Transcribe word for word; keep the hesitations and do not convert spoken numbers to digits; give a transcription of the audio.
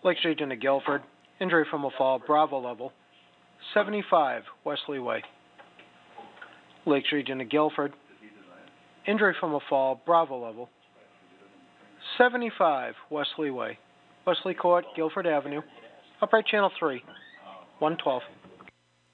Lakes Region of Guilford, injury from a fall, Bravo level, seventy-five Wesley Way. Lakes Region of Guilford, injury from a fall, Bravo level, seventy-five Wesley Way. Wesley Court, Guilford Avenue, upright channel three, one twelve.